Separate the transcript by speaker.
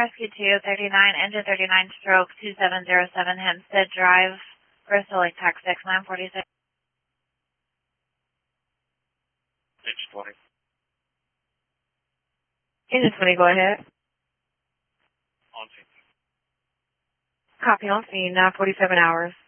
Speaker 1: Rescue 239, engine 39, stroke 2707, Hempstead Drive, Bristol, Lake Tax 6, 946.
Speaker 2: Engine 20.
Speaker 3: Engine 20, go ahead.
Speaker 2: On scene.
Speaker 3: Copy on scene, 9:47 hours.